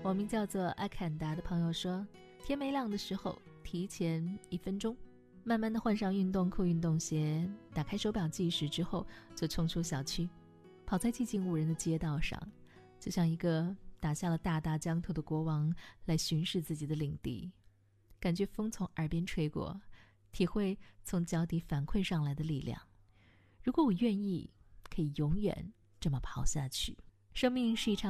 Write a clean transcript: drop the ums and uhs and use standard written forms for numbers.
网名叫做阿坎达的朋友说，天没亮的时候提前1分钟，慢慢地换上运动裤运动鞋，打开手表计时之后就冲出小区，跑在寂静无人的街道上，就像一个打下了大大疆土的国王来巡视自己的领地，感觉风从耳边吹过，体会从脚底反馈上来的力量。如果我愿意，可以永远这么跑下去。生命是一场